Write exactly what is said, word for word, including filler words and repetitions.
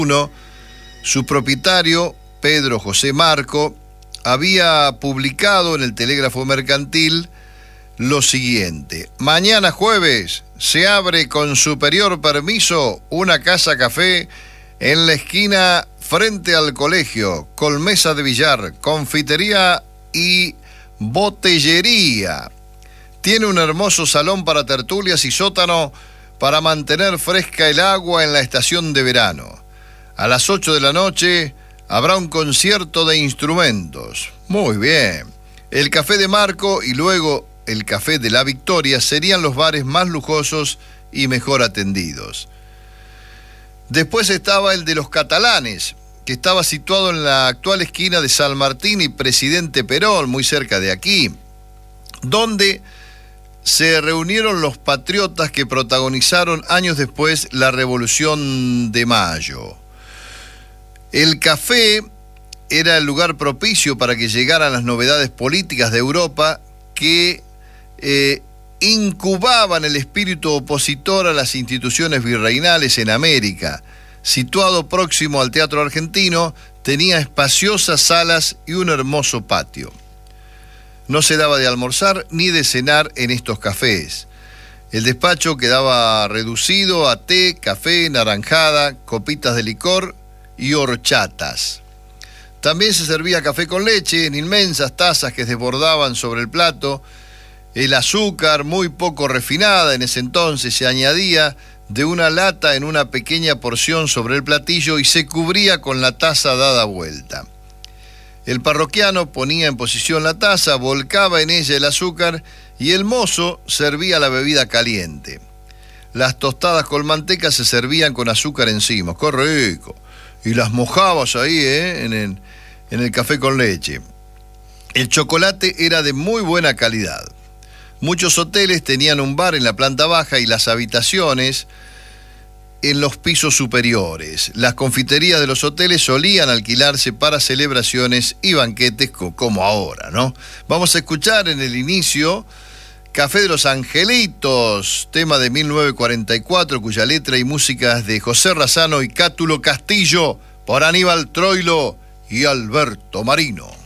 Su propietario, Pedro José Marco, había publicado en el Telégrafo Mercantil lo siguiente: mañana jueves se abre con superior permiso una casa café en la esquina frente al colegio, con mesa de billar, confitería y botellería. Tiene un hermoso salón para tertulias y sótano para mantener fresca el agua en la estación de verano. A las ocho de la noche habrá un concierto de instrumentos. Muy bien. El Café de Marco y luego el Café de la Victoria serían los bares más lujosos y mejor atendidos. Después estaba el de los Catalanes, que estaba situado en la actual esquina de San Martín y Presidente Perón, muy cerca de aquí, donde se reunieron los patriotas que protagonizaron años después la Revolución de Mayo. El café era el lugar propicio para que llegaran las novedades políticas de Europa que eh, incubaban el espíritu opositor a las instituciones virreinales en América. Situado próximo al Teatro Argentino, tenía espaciosas salas y un hermoso patio. No se daba de almorzar ni de cenar en estos cafés. El despacho quedaba reducido a té, café, naranjada, copitas de licor y horchatas. También se servía café con leche en inmensas tazas que desbordaban sobre el plato. El azúcar, muy poco refinada en ese entonces, se añadía de una lata en una pequeña porción sobre el platillo y se cubría con la taza dada vuelta. El parroquiano ponía en posición la taza, volcaba en ella el azúcar y el mozo servía la bebida caliente. Las tostadas con manteca se servían con azúcar encima. ¡Qué rico! Y las mojabas ahí, ¿eh? en, el, en el café con leche. El chocolate era de muy buena calidad. Muchos hoteles tenían un bar en la planta baja y las habitaciones en los pisos superiores. Las confiterías de los hoteles solían alquilarse para celebraciones y banquetes como ahora, ¿no? Vamos a escuchar en el inicio Café de los Angelitos, tema de mil novecientos cuarenta y cuatro, cuya letra y música es de José Razano y Cátulo Castillo, por Aníbal Troilo y Alberto Marino.